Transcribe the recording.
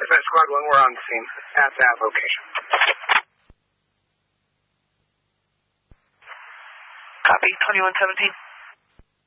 Dispatch Squad 1, we're on the scene at that location. Copy, 2117.